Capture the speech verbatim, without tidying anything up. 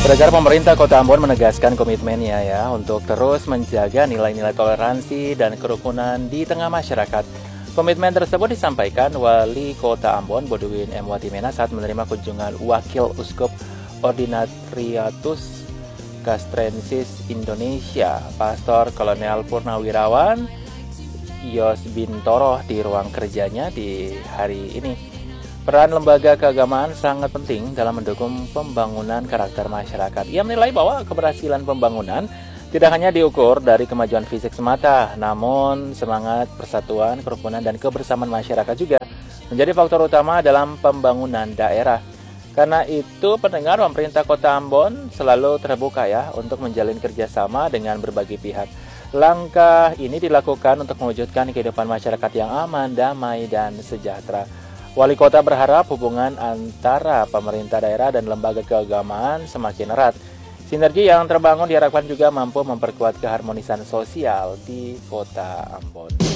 Saudara, pemerintah Kota Ambon menegaskan komitmennya ya untuk terus menjaga nilai-nilai toleransi dan kerukunan di tengah masyarakat. Komitmen tersebut disampaikan Wali Kota Ambon Boudewin M. Watimena saat menerima kunjungan Wakil Uskup Ordinariatus Castrensis Indonesia, Pastor Kolonel Purnawirawan Yos Bintoro di ruang kerjanya di hari ini. Peran lembaga keagamaan sangat penting dalam mendukung pembangunan karakter masyarakat. Ia menilai bahwa keberhasilan pembangunan tidak hanya diukur dari kemajuan fisik semata, namun semangat persatuan, kerukunan, dan kebersamaan masyarakat juga menjadi faktor utama dalam pembangunan daerah. Karena itu, pendengar, pemerintah Kota Ambon selalu terbuka ya untuk menjalin kerjasama dengan berbagai pihak. Langkah ini dilakukan untuk mewujudkan kehidupan masyarakat yang aman, damai, dan sejahtera. Wali Kota berharap hubungan antara pemerintah daerah dan lembaga keagamaan semakin erat. Sinergi yang terbangun diharapkan juga mampu memperkuat keharmonisan sosial di Kota Ambon.